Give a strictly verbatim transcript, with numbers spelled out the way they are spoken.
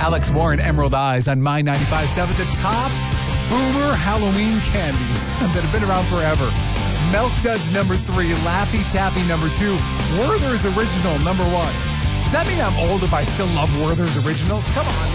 Alex Warren, Emerald Eyes on My ninety-five point seven. The top boomer Halloween candies that have been around forever. Milk Duds number three, Laffy Taffy number two, Werther's Original number one. Does that mean I'm old if I still love Werther's Originals? Come on.